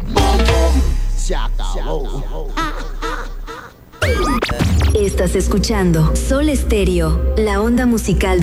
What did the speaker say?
Se acabó. Estás escuchando Sol Estéreo, la onda musical de